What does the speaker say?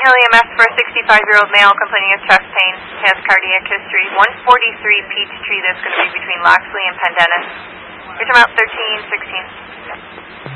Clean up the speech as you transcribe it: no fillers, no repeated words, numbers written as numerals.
EMS for a 65-year-old male complaining of chest pain, has cardiac history. 143 Peachtree, that's going to be between Loxley and Pendennis. You're talking about 1316.